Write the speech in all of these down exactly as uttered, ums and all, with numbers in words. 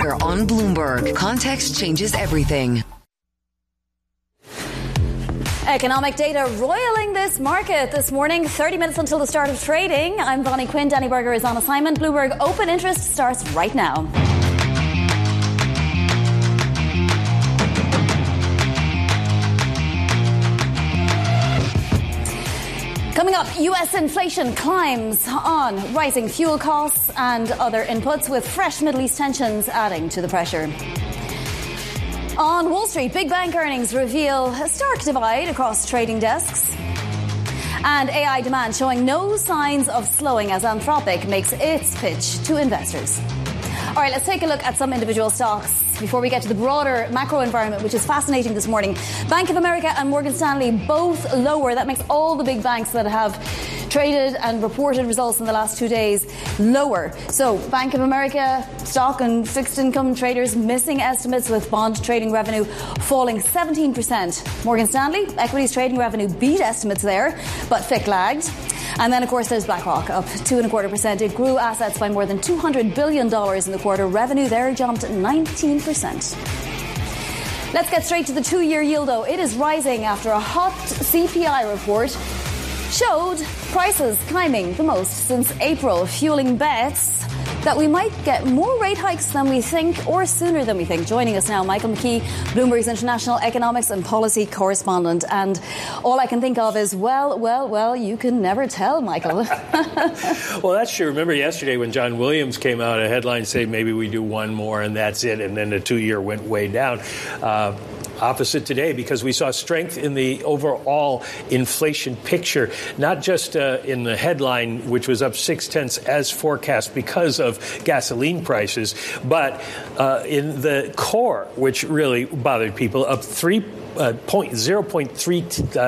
here on Bloomberg. Context changes everything. Economic data roiling this market this morning. thirty minutes until the start of trading. I'm Bonnie Quinn. Danny Berger is on assignment. Bloomberg Open Interest starts right now. Coming up, U S inflation climbs on rising fuel costs and other inputs, with fresh Middle East tensions adding to the pressure. On Wall Street, big bank earnings reveal a stark divide across trading desks. And A I demand showing no signs of slowing as Anthropic makes its pitch to investors. All right, let's take a look at some individual stocks before we get to the broader macro environment, which is fascinating this morning. Bank of America and Morgan Stanley both lower. That makes all the big banks that have traded and reported results in the last two days lower. So Bank of America stock and fixed income traders missing estimates, with bond trading revenue falling seventeen percent. Morgan Stanley equities trading revenue beat estimates there, but F I C lagged. And then, of course, there's BlackRock, up two and a quarter percent. It grew assets by more than two hundred billion dollars in the quarter. Revenue there jumped nineteen percent. Let's get straight to the two-year yield, though. It is rising after a hot C P I report showed prices climbing the most since April, fueling bets that we might get more rate hikes than we think, or sooner than we think. Joining us now, Michael McKee, Bloomberg's international economics and policy correspondent. And all I can think of is, well, well, well, you can never tell, Michael. Well, that's true. Remember yesterday when John Williams came out, a headline saying maybe we do one more and that's it, and then the two-year went way down. Uh, Opposite today, because we saw strength in the overall inflation picture, not just uh, in the headline, which was up six tenths as forecast because of gasoline prices, but uh, in the core, which really bothered people, up three. Uh, point, zero point three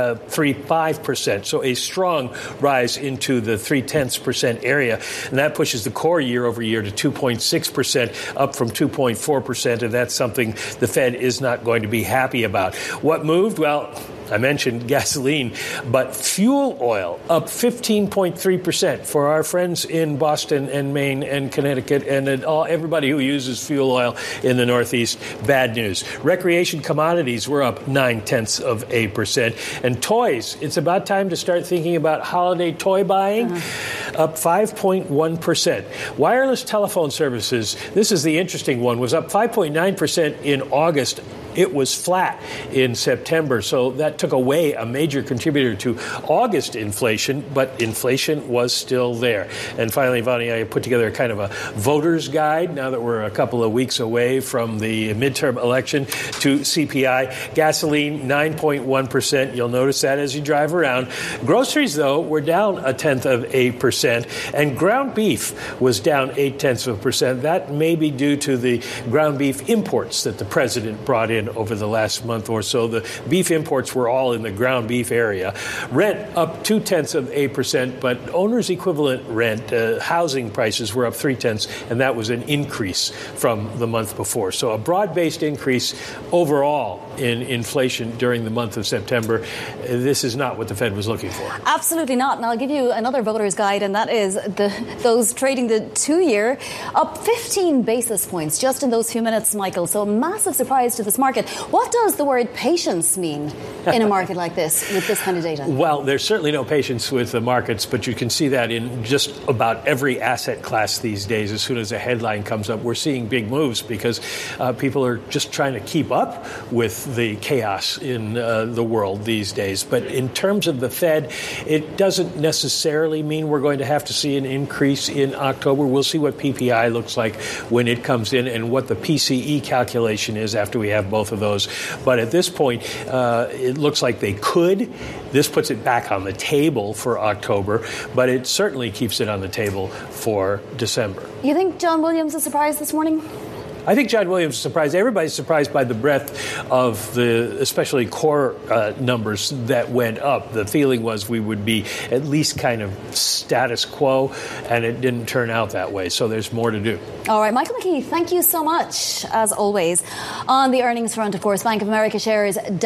five percent, so a strong rise into the three-tenths percent area. And that pushes the core year over year to two point six percent, up from two point four percent, and that's something the Fed is not going to be happy about. What moved? Well, I mentioned gasoline, but fuel oil up fifteen point three percent for our friends in Boston and Maine and Connecticut and all, everybody who uses fuel oil in the Northeast. Bad news. Recreation commodities were up nine tenths of a percent. And toys, it's about time to start thinking about holiday toy buying, uh-huh. up five point one percent. Wireless telephone services, this is the interesting one, was up five point nine percent in August. It was flat in September, so that took away a major contributor to August inflation, but inflation was still there. And finally, Vonnie, I put together kind of a voter's guide, now that we're a couple of weeks away from the midterm election, to C P I. Gasoline, nine point one percent. You'll notice that as you drive around. Groceries, though, were down a tenth of a percent, and ground beef was down eight tenths of a percent. That may be due to the ground beef imports that the president brought in over the last month or so. The beef imports were all in the ground beef area. Rent up two tenths of a percent, but owner's equivalent rent, uh, housing prices were up three tenths, and that was an increase from the month before. So a broad-based increase overall in inflation during the month of September. This is not what the Fed was looking for. Absolutely not. And I'll give you another voter's guide, and that is the those trading the two-year up fifteen basis points just in those few minutes, Michael. So a massive surprise to this market. What does the word patience mean in a market like this with this kind of data? Well, there's certainly no patience with the markets, but you can see that in just about every asset class these days. As soon as a headline comes up, we're seeing big moves because uh, people are just trying to keep up with the chaos in uh, the world these days. But in terms of the Fed, it doesn't necessarily mean we're going to have to see an increase in October. We'll see what P P I looks like when it comes in and what the P C E calculation is after we have both of those. But at this point, uh, it looks like they could. This puts it back on the table for October, but it certainly keeps it on the table for December. You think John Williams is surprised this morning? I think John Williams is surprised. Everybody's surprised by the breadth of the, especially core uh, numbers that went up. The feeling was we would be at least kind of status quo, and it didn't turn out that way. So there's more to do. All right, Michael McKee, thank you so much, as always. On the earnings front, of course, Bank of America shares down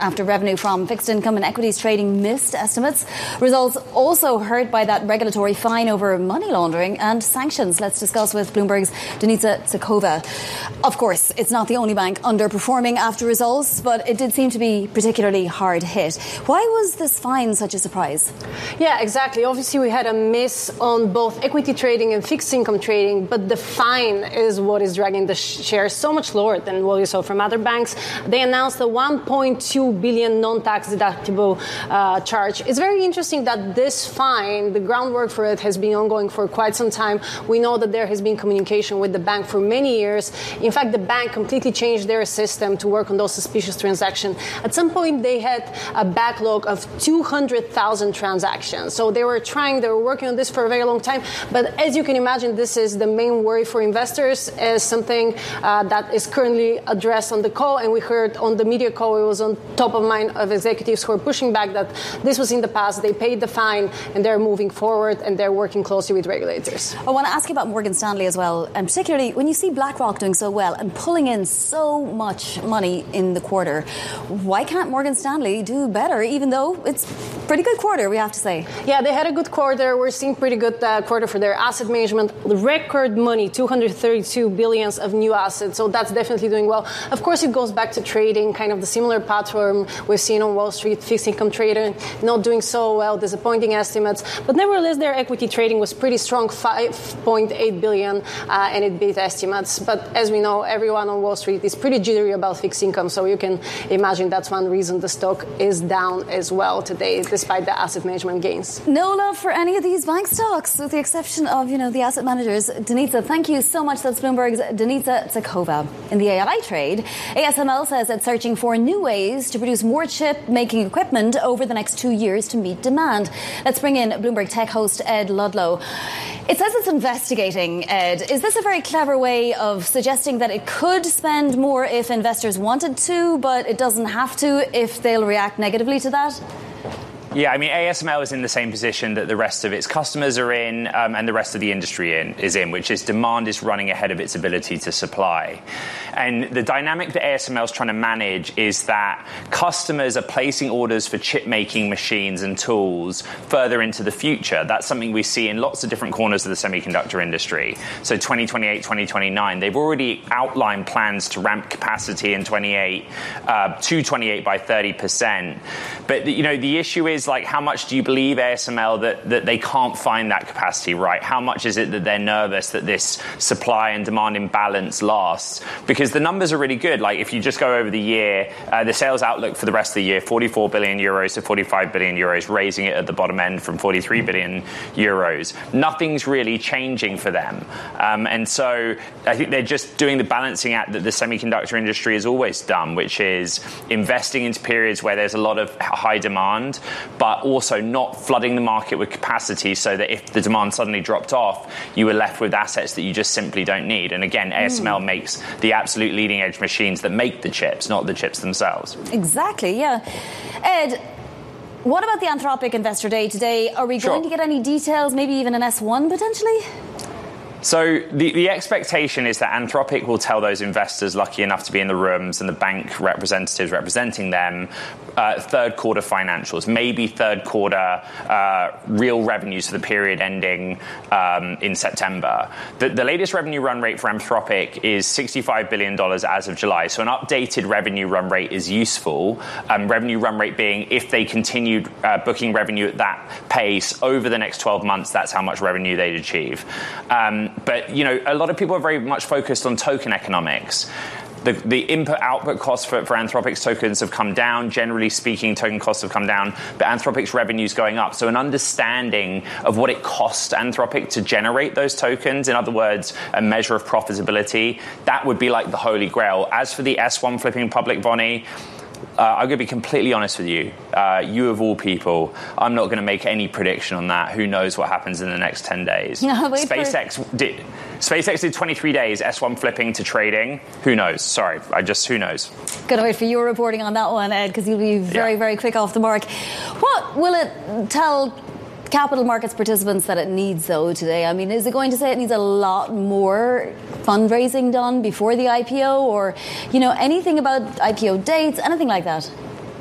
after revenue from fixed income and equities trading missed estimates. Results also hurt by that regulatory fine over money laundering and sanctions. Let's discuss with Bloomberg's Denitsa Tsakova. Of course, it's not the only bank underperforming after results, but it did seem to be particularly hard hit. Why was this fine such a surprise? Yeah, exactly. Obviously, we had a miss on both equity trading and fixed income trading, but the fine is what is dragging the shares so much lower than what we saw from other banks. They announced a one point two billion non-tax deductible uh, charge. It's very interesting that this fine, the groundwork for it has been ongoing for quite some time. We know that there has been communication with the bank for many years. In fact, the bank completely changed their system to work on those suspicious transactions. At some point, they had a backlog of two hundred thousand transactions. So they were trying, they were working on this for a very long time. But as you can imagine, this is the main worry for investors, as something uh, that is currently addressed on the call. And we heard on the media call, it was on top of mind of executives who are pushing back that this was in the past. They paid the fine and they're moving forward and they're working closely with regulators. I want to ask you about Morgan Stanley as well, and particularly when you see BlackRock doing so well and pulling in so much money in the quarter. Why can't Morgan Stanley do better, even though it's a pretty good quarter, we have to say? Yeah, they had a good quarter. We're seeing pretty good uh, quarter for their asset management. Record money, two hundred thirty-two billions of new assets. So that's definitely doing well. Of course, it goes back to trading, kind of the similar pattern we've seen on Wall Street, fixed income trading, not doing so well, disappointing estimates. But nevertheless, their equity trading was pretty strong, five point eight billion, uh, and it beat estimates. But as we know, everyone on Wall Street is pretty jittery about fixed income. So you can imagine that's one reason the stock is down as well today, despite the asset management gains. No love for any of these bank stocks, with the exception of, you know, the asset managers. Denitsa, thank you so much. That's Bloomberg's Denitsa Tsakova. In the A I trade, A S M L says it's searching for new ways to produce more chip-making equipment over the next two years to meet demand. Let's bring in Bloomberg Tech host Ed Ludlow. It says it's investigating, Ed. Is this a very clever way of suggesting that it could spend more if investors wanted to, but it doesn't have to if they'll react negatively to that? Yeah, I mean, A S M L is in the same position that the rest of its customers are in um, and the rest of the industry in, is in, which is demand is running ahead of its ability to supply. And the dynamic that A S M L is trying to manage is that customers are placing orders for chip-making machines and tools further into the future. That's something we see in lots of different corners of the semiconductor industry. So twenty twenty-eight, twenty twenty-nine, they've already outlined plans to ramp capacity in twenty-eight uh, to twenty-eight by thirty percent. But, you know, the issue is, like, how much do you believe A S M L that, that they can't find that capacity, right? How much is it that they're nervous that this supply and demand imbalance lasts? Because the numbers are really good. Like, if you just go over the year, uh, the sales outlook for the rest of the year, forty-four billion euros to forty-five billion euros, raising it at the bottom end from forty-three billion euros. Nothing's really changing for them. Um, and so I think they're just doing the balancing act that the semiconductor industry has always done, which is investing into periods where there's a lot of high demand, but also not flooding the market with capacity so that if the demand suddenly dropped off, you were left with assets that you just simply don't need. And again, A S M L mm. makes the absolute leading edge machines that make the chips, not the chips themselves. Exactly, yeah. Ed, what about the Anthropic Investor Day today? Are we sure. going to get any details, maybe even an S one potentially? So the, the expectation is that Anthropic will tell those investors lucky enough to be in the rooms and the bank representatives representing them uh, third quarter financials, maybe third quarter uh, real revenues for the period ending um, in September. The, the latest revenue run rate for Anthropic is sixty-five billion dollars as of July. So an updated revenue run rate is useful. Um, revenue run rate being if they continued uh, booking revenue at that pace over the next twelve months, that's how much revenue they'd achieve. Um, But, you know, a lot of people are very much focused on token economics. The, the input-output costs for, for Anthropic's tokens have come down. Generally speaking, token costs have come down, but Anthropic's revenue is going up. So an understanding of what it costs Anthropic to generate those tokens, in other words, a measure of profitability, that would be like the holy grail. As for the S one flipping public, Bonnie, Uh, I'm going to be completely honest with you. Uh, you of all people, I'm not going to make any prediction on that. Who knows what happens in the next ten days? No, SpaceX for... did. SpaceX did twenty-three days, S one flipping to trading. Who knows? Sorry, I just who knows. Going to wait for your reporting on that one, Ed, because you'll be very, yeah. very quick off the mark. What will it tell capital markets participants that it needs, though, today? I mean, is it going to say it needs a lot more fundraising done before the I P O, or, you know, anything about I P O dates, anything like that?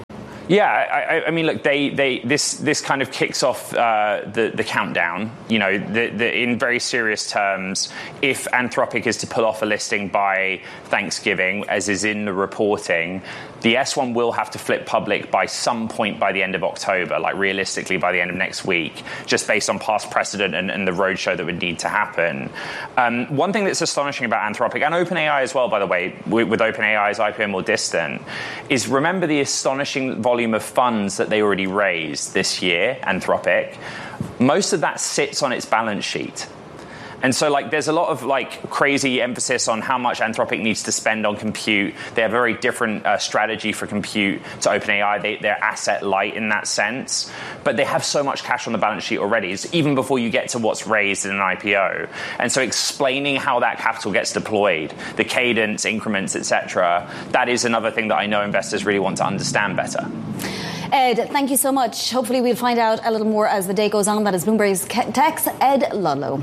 Yeah, I, I mean, look, they, they this this kind of kicks off uh, the the countdown. You know, the, the, in very serious terms, if Anthropic is to pull off a listing by Thanksgiving, as is in the reporting, the S one will have to flip public by some point by the end of October, like realistically by the end of next week, just based on past precedent and, and the roadshow that would need to happen. Um, one thing that's astonishing about Anthropic, and OpenAI as well, by the way, with, with OpenAI's I P O more distant, is remember the astonishing volume of funds that they already raised this year, Anthropic. Most of that sits on its balance sheet. And so, like, there's a lot of, like, crazy emphasis on how much Anthropic needs to spend on compute. They have a very different uh, strategy for compute to OpenAI. They, they're asset light in that sense. But they have so much cash on the balance sheet already, it's even before you get to what's raised in an I P O. And so explaining how that capital gets deployed, the cadence, increments, et cetera, that is another thing that I know investors really want to understand better. Ed, thank you so much. Hopefully we'll find out a little more as the day goes on. That is Bloomberg's Tech's Ed Ludlow.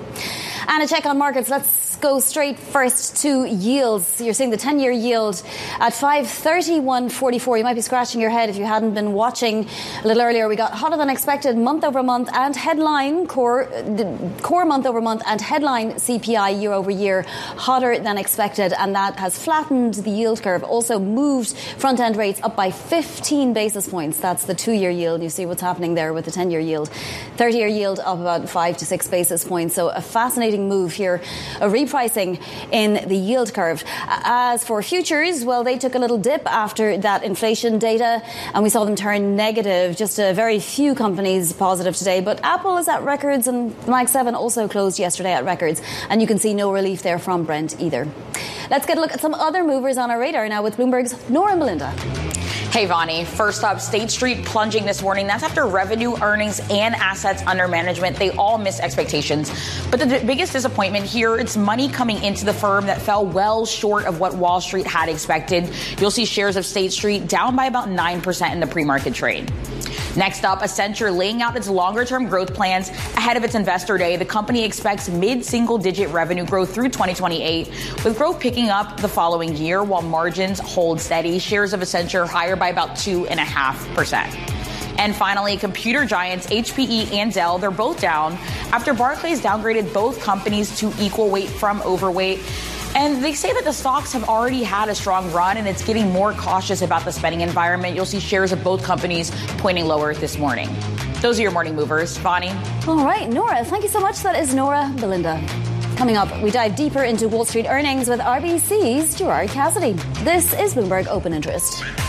And a check on markets. Let's go straight first to yields. You're seeing the ten-year yield at five thirty-one forty-four. You might be scratching your head if you hadn't been watching a little earlier. We got hotter than expected month over month and headline core core month over month and headline C P I year over year hotter than expected, and that has flattened the yield curve. Also moved front end rates up by fifteen basis points. That's the two-year yield. You see what's happening there with the ten-year yield. thirty-year yield up about five to six basis points. So a fascinating move here. A repricing in the yield curve. As for futures, well, they took a little dip after that inflation data, and we saw them turn negative. Just a very few companies positive today, but Apple is at records, and Mag seven also closed yesterday at records, and you can see no relief there from Brent either. Let's get a look at some other movers on our radar now with Bloomberg's Nora Melinda. Hey, Vonnie. First up, State Street plunging this morning. That's after revenue, earnings, and assets under management. They all missed expectations. But the biggest disappointment here, it's money coming into the firm that fell well short of what Wall Street had expected. You'll see shares of State Street down by about nine percent in the pre-market trade. Next up, Accenture laying out its longer-term growth plans ahead of its investor day. The company expects mid-single-digit revenue growth through twenty twenty-eight, with growth picking up the following year while margins hold steady. Shares of Accenture higher by about two point five percent. And finally, computer giants H P E and Dell, they're both down after Barclays downgraded both companies to equal weight from overweight. And they say that the stocks have already had a strong run, and it's getting more cautious about the spending environment. You'll see shares of both companies pointing lower this morning. Those are your morning movers. Vonnie? All right, Nora, thank you so much. That is Nora Melinda. Coming up, we dive deeper into Wall Street earnings with R B C's Gerard Cassidy. This is Bloomberg Open Interest.